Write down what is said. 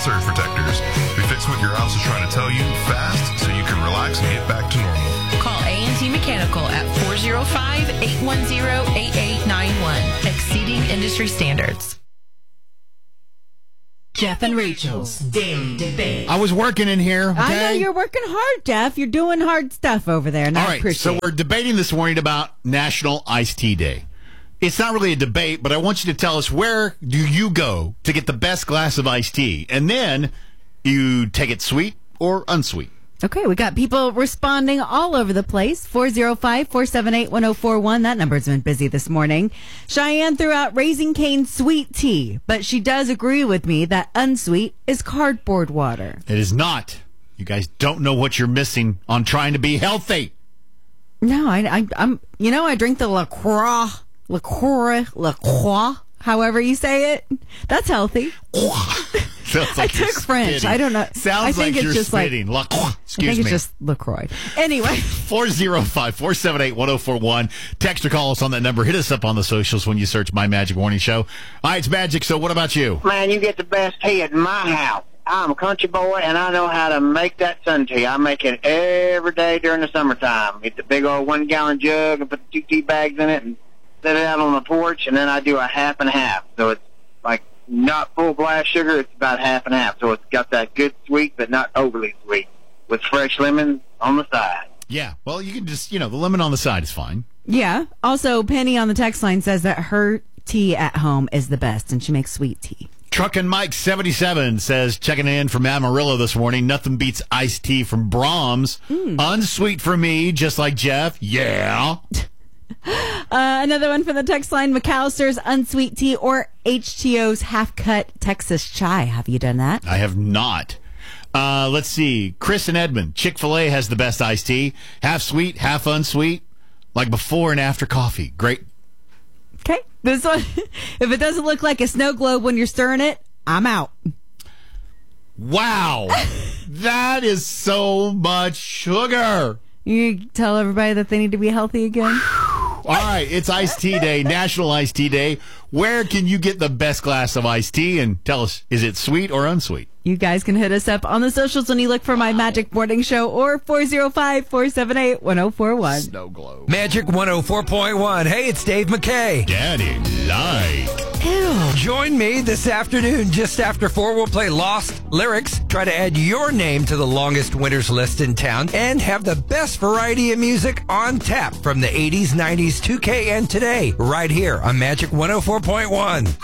surge protectors. We fix what your house is trying to tell you fast so you can relax and get back to normal. Call A&T Mechanical at 405-810-8891. Exceeding industry standards. Jeff and Rachel's Daily Debate. I was working in here. Okay? I know you're working hard, Jeff. You're doing hard stuff over there, and All I right, appreciate so it. we're debating this morning about National Iced Tea Day. It's not really a debate, but I want you to tell us, where do you go to get the best glass of iced tea? And then you take it sweet or unsweet. Okay, we got people responding all over the place. 405-478-1041. That number's been busy this morning. Cheyenne threw out Raising Cane sweet tea, but she does agree with me that unsweet is cardboard water. It is not. You guys don't know what you're missing on trying to be healthy. No, I'm. I drink the LaCroix, however you say it. That's healthy. Sounds I took French. spitting. I don't know. Sounds I think like it's you're just spitting. I Excuse think me. it's just LaCroix. Anyway. 405-478-1041. Text or call us on that number. Hit us up on the socials when you search My Magic Morning Show. All right, it's Magic. So what about you? Man, you get the best tea at my house. I'm a country boy, and I know how to make that sun tea. I make it every day during the summertime. Get the big old 1-gallon jug and put the 2 tea bags in it and set it out on the porch, and then I do a half and half. So it's like not full blast sugar. It's about half and half. So it's got that good sweet, but not overly sweet, with fresh lemon on the side. Yeah, well, you can just, the lemon on the side is fine. Yeah. Also, Penny on the text line says that her tea at home is the best, and she makes sweet tea. Truckin' Mike 77 says, checking in from Amarillo this morning, nothing beats iced tea from Brahms. Unsweet for me, just like Jeff. Yeah. Another one from the text line, McAllister's unsweet tea or HTO's half-cut Texas chai. Have you done that? I have not. Let's see. Chris and Edmond. Chick-fil-A has the best iced tea. Half sweet, half unsweet. Like before and after coffee. Great. Okay. This one, if it doesn't look like a snow globe when you're stirring it, I'm out. Wow. That is so much sugar. You tell everybody that they need to be healthy again? All right, it's Iced Tea Day, National Iced Tea Day. Where can you get the best glass of iced tea? And tell us, is it sweet or unsweet? You guys can hit us up on the socials when you look for My Magic Morning Show or 405-478-1041. Snow globe. Magic 104.1. Hey, it's Dave McKay. Daddy like. Join me this afternoon just after 4. We'll play Lost Lyrics, try to add your name to the longest winners list in town, and have the best variety of music on tap from the 80s, 90s, 2K, and today, right here on Magic 104.1.